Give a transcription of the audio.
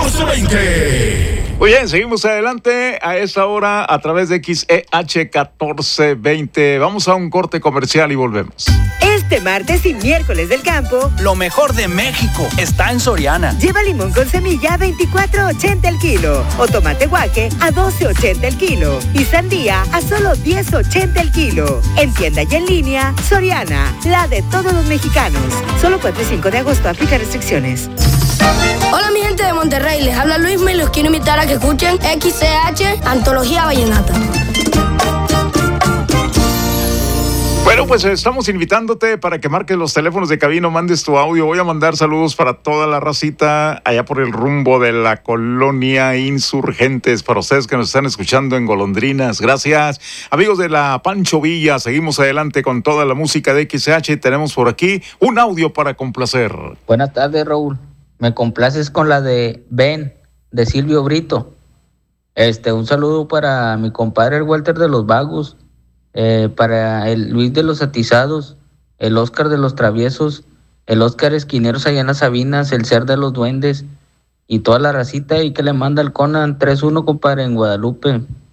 1420. Muy bien, seguimos adelante a esta hora a través de XEH 1420. Vamos a un corte comercial y volvemos. Este martes y miércoles del campo, lo mejor de México está en Soriana. Lleva limón con semilla a $24.80 el kilo o tomate guaque a $12.80 el kilo y sandía a solo $10.80 el kilo. En tienda y en línea, Soriana, la de todos los mexicanos. Solo 4 y 5 de agosto, aplica restricciones. Hola mi gente de Monterrey, les habla Luisma y los quiero invitar a que escuchen XCH Antología Vallenata. Bueno, pues estamos invitándote para que marques los teléfonos de cabina, mandes tu audio. Voy a mandar saludos para toda la racita allá por el rumbo de la colonia Insurgentes, para ustedes que nos están escuchando en Golondrinas. Gracias. Amigos de la Pancho Villa, seguimos adelante con toda la música de XH. Tenemos por aquí un audio para complacer. Buenas tardes, Raúl. Me complaces con la de Ben, de Silvio Brito. Un saludo para mi compadre el Walter de los Vagos, para el Luis de los Atizados, el Oscar de los Traviesos, el Oscar Esquineros allá en las Sabinas, el Ser de los Duendes y toda la racita, y que le manda el Conan 3-1, compadre, en Guadalupe.